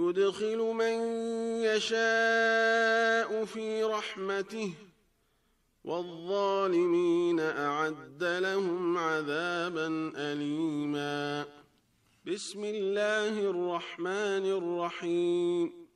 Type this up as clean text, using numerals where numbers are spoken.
يدخل من يشاء في رحمته والظالمين أعد لهم عذابا أليما. بسم الله الرحمن الرحيم.